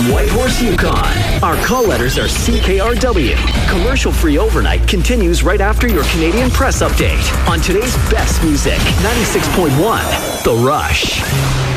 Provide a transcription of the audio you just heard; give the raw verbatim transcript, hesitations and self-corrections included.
Whitehorse, Yukon. Our call letters are C K R W. Commercial-free overnight continues right after your Canadian Press Update on today's best music, ninety-six point one The Rush.